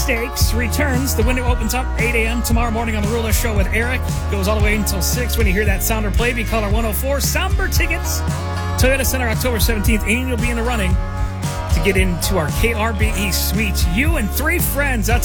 Stakes returns. The window opens up 8 a.m. tomorrow morning on The Ruler Show with Eric. Goes all the way until 6. When you hear that sounder play, be caller 104. Somber tickets. Toyota Center, October 17th. And you'll be in the running to get into our KRBE suite. You and 3 friends. That's